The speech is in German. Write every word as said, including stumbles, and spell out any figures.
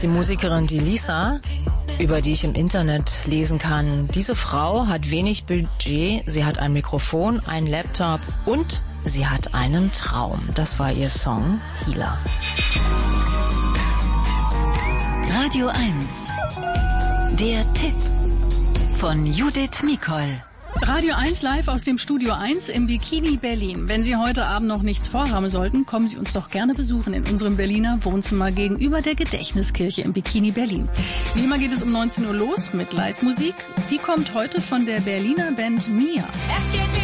ist die Musikerin die Lisa, über die ich im Internet lesen kann. Diese Frau hat wenig Budget, sie hat ein Mikrofon, einen Laptop und sie hat einen Traum. Das war ihr Song Healer. Radio eins. Der Tipp von Judith Nicol. Radio eins live aus dem Studio eins im Bikini Berlin. Wenn Sie heute Abend noch nichts vorhaben sollten, kommen Sie uns doch gerne besuchen in unserem Berliner Wohnzimmer gegenüber der Gedächtniskirche im Bikini Berlin. Wie immer geht es um neunzehn Uhr los mit Live-Musik. Die kommt heute von der Berliner Band Mia.